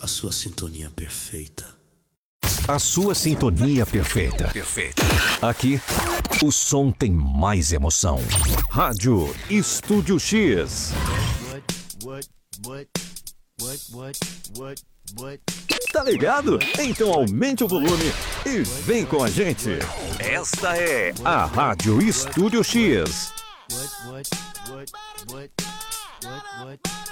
a sua sintonia perfeita. A sua sintonia perfeita. Aqui, o som tem mais emoção. Rádio Estúdio X. Tá ligado? Então aumente o volume e vem com a gente. Esta é a Rádio Estúdio X.